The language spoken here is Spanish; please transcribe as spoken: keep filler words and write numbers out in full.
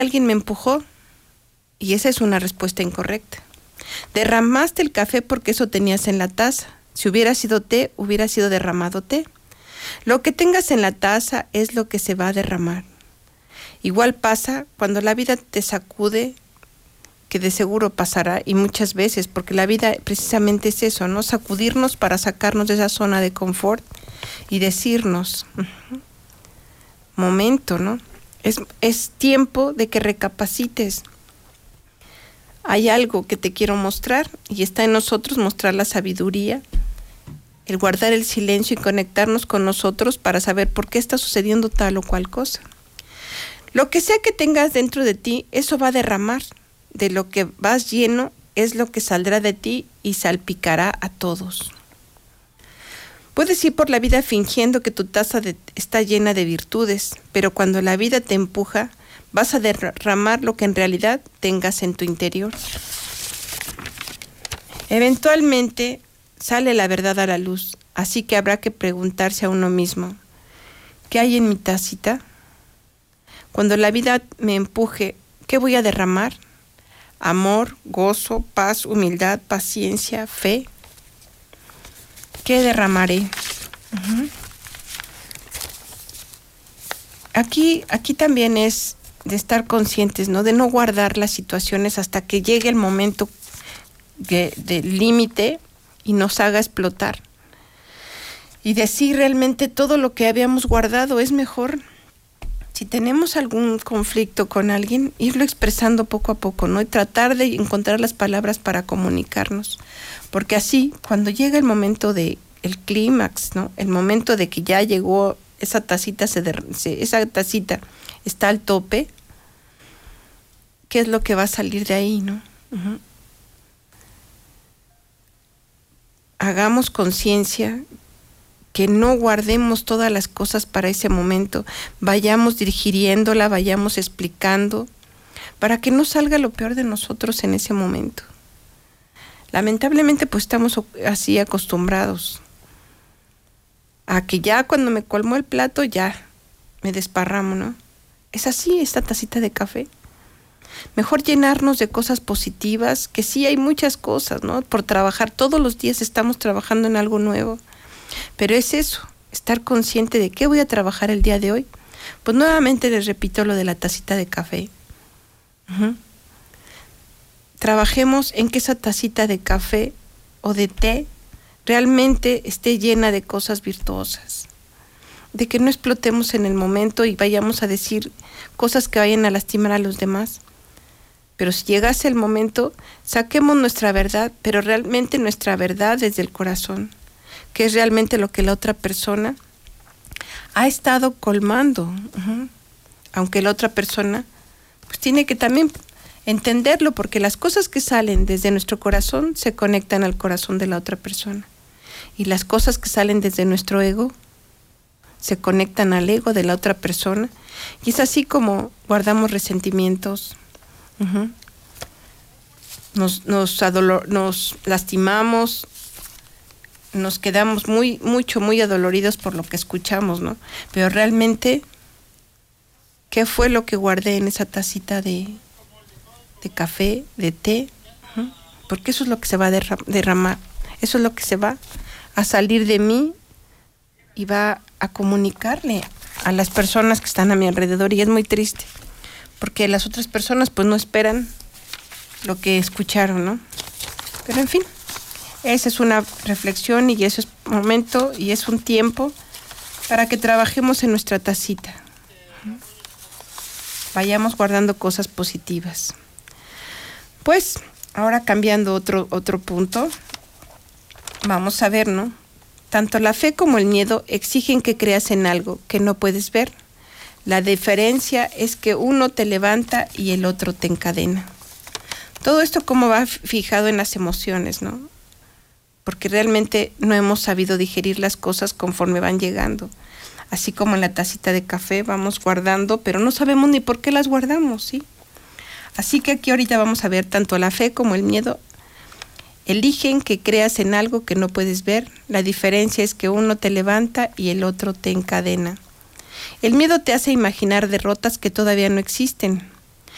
alguien me empujó y esa es una respuesta incorrecta. Derramaste el café porque eso tenías en la taza. Si hubiera sido té, hubiera sido derramado té. Lo que tengas en la taza es lo que se va a derramar. Igual pasa cuando la vida te sacude, que de seguro pasará y muchas veces, porque la vida precisamente es eso, ¿no? Sacudirnos para sacarnos de esa zona de confort y decirnos, uh-huh, momento, ¿no? Es, es tiempo de que recapacites. Hay algo que te quiero mostrar y está en nosotros mostrar la sabiduría, el guardar el silencio y conectarnos con nosotros para saber por qué está sucediendo tal o cual cosa. Lo que sea que tengas dentro de ti, eso va a derramar. De lo que vas lleno es lo que saldrá de ti y salpicará a todos. Puedes ir por la vida fingiendo que tu taza de, está llena de virtudes, pero cuando la vida te empuja, vas a derramar lo que en realidad tengas en tu interior. Eventualmente sale la verdad a la luz, así que habrá que preguntarse a uno mismo, ¿qué hay en mi tacita? Cuando la vida me empuje, ¿qué voy a derramar? Amor, gozo, paz, humildad, paciencia, fe. ¿Qué derramaré? Uh-huh. Aquí, aquí también es de estar conscientes, ¿no? De no guardar las situaciones hasta que llegue el momento de, de límite y nos haga explotar. Y decir realmente todo lo que habíamos guardado es mejor. Si tenemos algún conflicto con alguien, irlo expresando poco a poco, ¿no? Y tratar de encontrar las palabras para comunicarnos. Porque así, cuando llega el momento de el clímax, ¿no? El momento de que ya llegó esa tacita, se der- se, esa tacita está al tope, ¿qué es lo que va a salir de ahí, no? Uh-huh. Hagamos conciencia, que no guardemos todas las cosas para ese momento, vayamos digiriéndola, vayamos explicando, para que no salga lo peor de nosotros en ese momento. Lamentablemente pues estamos así acostumbrados a que ya cuando me colmó el plato ya me desparramo, ¿no? Es así esta tacita de café. Mejor llenarnos de cosas positivas, que sí hay muchas cosas, ¿no? Por trabajar, todos los días estamos trabajando en algo nuevo. Pero es eso, estar consciente de qué voy a trabajar el día de hoy. Pues nuevamente les repito lo de la tacita de café. Uh-huh. Trabajemos en que esa tacita de café o de té realmente esté llena de cosas virtuosas. De que no explotemos en el momento y vayamos a decir cosas que vayan a lastimar a los demás. Pero si llegase el momento, saquemos nuestra verdad, pero realmente nuestra verdad desde el corazón, que es realmente lo que la otra persona ha estado colmando. Uh-huh. Aunque la otra persona pues tiene que también entenderlo, porque las cosas que salen desde nuestro corazón se conectan al corazón de la otra persona. Y las cosas que salen desde nuestro ego se conectan al ego de la otra persona. Y es así como guardamos resentimientos. Uh-huh. Nos, nos, adolor, nos lastimamos, nos quedamos muy, mucho, muy adoloridos por lo que escuchamos, ¿no? Pero realmente, ¿qué fue lo que guardé en esa tacita de, de café, de té? Uh-huh. Porque eso es lo que se va a derram- derramar, eso es lo que se va a salir de mí y va a comunicarle a las personas que están a mi alrededor. Y es muy triste, porque las otras personas pues no esperan lo que escucharon, ¿no? Pero en fin, esa es una reflexión y eso es un momento y es un tiempo para que trabajemos en nuestra tacita. Vayamos guardando cosas positivas. Pues, ahora cambiando otro, otro punto, vamos a ver, ¿no? Tanto la fe como el miedo exigen que creas en algo que no puedes ver. La diferencia es que uno te levanta y el otro te encadena. Todo esto como va fijado en las emociones, ¿no? Porque realmente no hemos sabido digerir las cosas conforme van llegando. Así como en la tacita de café vamos guardando, pero no sabemos ni por qué las guardamos, ¿sí? Así que aquí ahorita vamos a ver tanto la fe como el miedo. Eligen que creas en algo que no puedes ver. La diferencia es que uno te levanta y el otro te encadena. El miedo te hace imaginar derrotas que todavía no existen.